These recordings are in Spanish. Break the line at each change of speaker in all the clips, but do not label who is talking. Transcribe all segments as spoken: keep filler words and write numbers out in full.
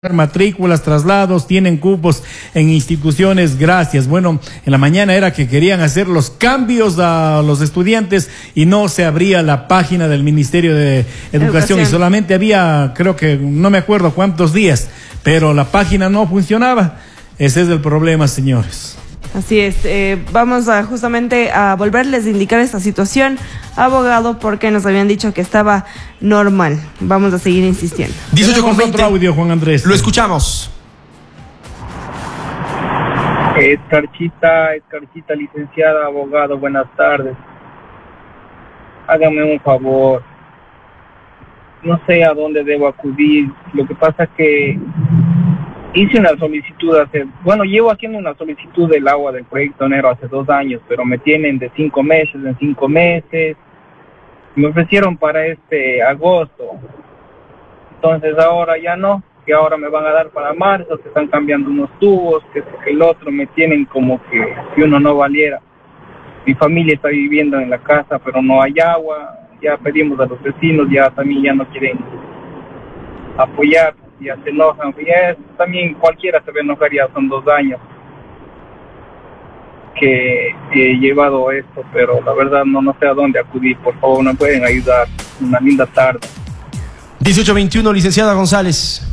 matrículas, traslados, tienen cupos en instituciones, gracias. Bueno, en la mañana era que querían hacer los cambios a los estudiantes y no se abría la página del Ministerio de Educación, Educación. Y solamente había, creo que, no me acuerdo cuántos días, pero la página no funcionaba. Ese es el problema, señores.
Así es, eh, vamos a justamente a volverles a indicar esta situación, abogado, porque nos habían dicho que estaba normal. Vamos a seguir insistiendo.
dieciocho con veinte. Otro audio, Juan Andrés.
Lo escuchamos.
Escarchita, Escarchita, licenciada, abogado, buenas tardes. Hágame un favor. No sé a dónde debo acudir. Lo que pasa es que hice una solicitud hace, bueno, llevo haciendo una solicitud del agua del proyecto Nero hace dos años, pero me tienen de cinco meses en cinco meses. Me ofrecieron para este agosto. Entonces ahora ya no, que ahora me van a dar para marzo, que están cambiando unos tubos, que, que el otro me tienen como que si uno no valiera. Mi familia está viviendo en la casa, pero no hay agua. Ya pedimos a los vecinos, ya también ya no quieren apoyar. Ya se enojan, ya es, también cualquiera se va a enojar, ya son dos años que he llevado esto, pero la verdad no, no sé a dónde acudir. Por favor, me pueden ayudar. Una linda tarde.
dieciocho veintiuno, licenciada González.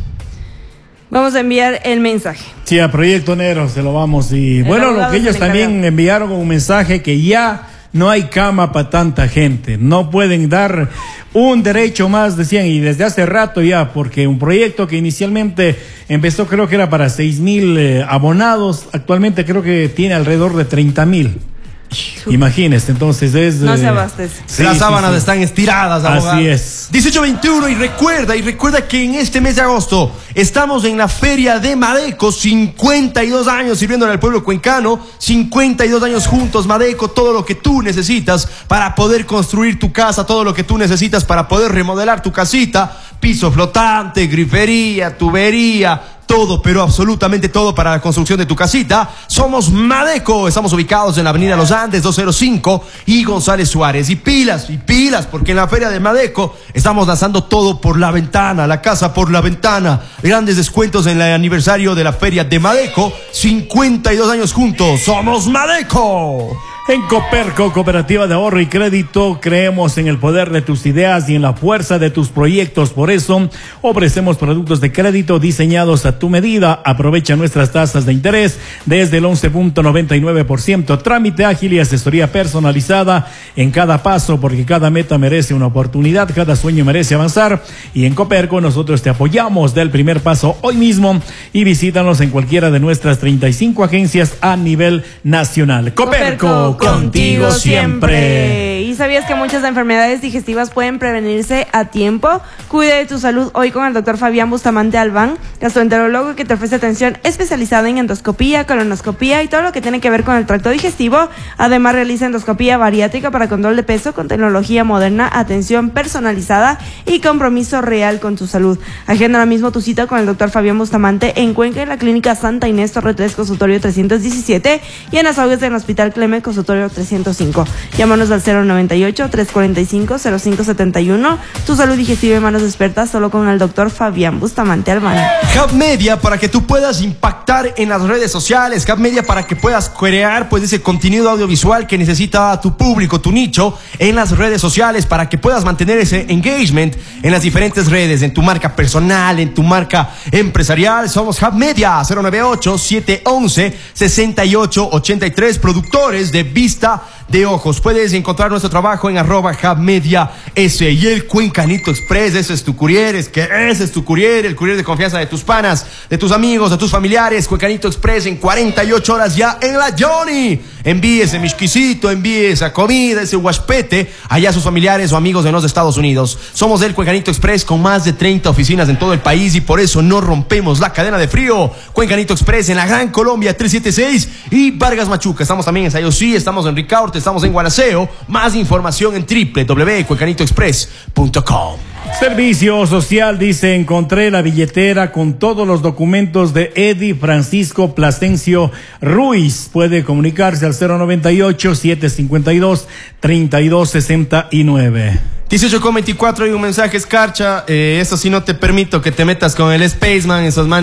Vamos a enviar el mensaje.
Sí, a Proyecto Nero se lo vamos. Y bueno, lo que ellos también enviaron un mensaje que ya no hay cama para tanta gente, no pueden dar un derecho más, decían, y desde hace rato ya, porque un proyecto que inicialmente empezó creo que era para seis mil eh, abonados, actualmente creo que tiene alrededor de treinta mil. Imagínese, entonces es...
No se abastece.
Sí, Las sábanas sí, sí. están estiradas, abogado.
Así es.
dieciocho veintiuno, y recuerda, y recuerda que en este mes de agosto estamos en la Feria de Madeco, cincuenta y dos años sirviéndole al pueblo cuencano, cincuenta y dos años juntos, Madeco, todo lo que tú necesitas para poder construir tu casa, todo lo que tú necesitas para poder remodelar tu casita, piso flotante, grifería, tubería, todo, pero absolutamente todo para la construcción de tu casita. Somos Madeco, estamos ubicados en la avenida Los Andes doscientos cinco y González Suárez. Y pilas, y pilas, porque en la feria de Madeco estamos lanzando todo por la ventana, la casa por la ventana. Grandes descuentos en el aniversario de la feria de Madeco, cincuenta y dos años juntos, somos Madeco.
En Coperco, Cooperativa de Ahorro y Crédito, creemos en el poder de tus ideas y en la fuerza de tus proyectos. Por eso, ofrecemos productos de crédito diseñados a tu medida. Aprovecha nuestras tasas de interés desde el once punto noventa y nueve por ciento. Trámite ágil y asesoría personalizada en cada paso, porque cada meta merece una oportunidad, cada sueño merece avanzar. Y en Coperco nosotros te apoyamos del primer paso hoy mismo y visítanos en cualquiera de nuestras treinta y cinco agencias a nivel nacional. Coperco. Coperco. Contigo siempre.
¿Y sabías que muchas enfermedades digestivas pueden prevenirse a tiempo? Cuida de tu salud hoy con el doctor Fabián Bustamante Albán, gastroenterólogo que te ofrece atención especializada en endoscopía, colonoscopía y todo lo que tiene que ver con el tracto digestivo. Además realiza endoscopía bariátrica para control de peso con tecnología moderna, atención personalizada y compromiso real con tu salud. Agenda ahora mismo tu cita con el doctor Fabián Bustamante en Cuenca, en la clínica Santa Inés Torre tres, consultorio trescientos diecisiete, y en las aulas del Hospital Clemente, consultorio trescientos cinco. Llámanos al cero noventa y ocho, trescientos cuarenta y cinco, cero cinco setenta y uno. Tu salud digestiva en manos expertas, solo con el doctor Fabián Bustamante Albán.
Hub Media, para que tú puedas impactar en las redes sociales. Hub Media, para que puedas crear pues ese contenido audiovisual que necesita tu público, tu nicho, en las redes sociales, para que puedas mantener ese engagement en las diferentes redes, en tu marca personal, en tu marca empresarial. Somos Hub Media, cero nueve ocho, siete once, sesenta y ocho ochenta y tres, productores de Vista de Ojos. Puedes encontrar nuestro trabajo en arroba Hub Media S. Y el Cuencanito Express, ese es tu courier, es que ese es tu courier, el courier de confianza de tus panas, de tus amigos, de tus familiares. Cuencanito Express en cuarenta y ocho horas ya en la Johnny. Envíe ese misquisito, envíe esa comida, ese huaspete allá a sus familiares o amigos de los Estados Unidos. Somos del Cuencanito Express con más de treinta oficinas en todo el país y por eso no rompemos la cadena de frío. Cuencanito Express en la Gran Colombia trescientos setenta y seis y Vargas Machuca. Estamos también en Sayosí, estamos en Ricaurte, estamos en Gualaceo. Más información en doble u doble u doble u punto cuencanito express punto com.
Servicio Social dice: encontré la billetera con todos los documentos de Eddie Francisco Plasencio Ruiz. Puede comunicarse al cero noventa y ocho, siete cincuenta y dos, treinta y dos sesenta y nueve.
dieciocho con veinticuatro, hay un mensaje, Escarcha. Eh, eso sí, no te permito que te metas con el Spaceman, esos manes.